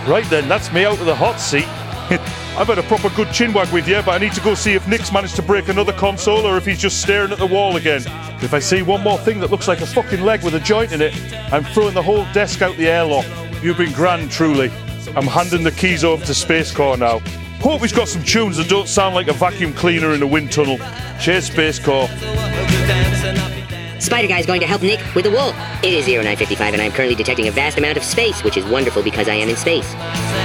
Right then, that's me out of the hot seat. I've had a proper good chinwag with you, but I need to go see if Nick's managed to break another console or if he's just staring at the wall again. If I see one more thing that looks like a fucking leg with a joint in it, I'm throwing the whole desk out the airlock. You've been grand, truly. I'm handing the keys over to Spacecore now. Hope he's got some tunes that don't sound like a vacuum cleaner in a wind tunnel. Cheers, Spacecore. Spider Guy is going to help Nick with the wool. It is 0955 and I'm currently detecting a vast amount of space, which is wonderful because I am in space.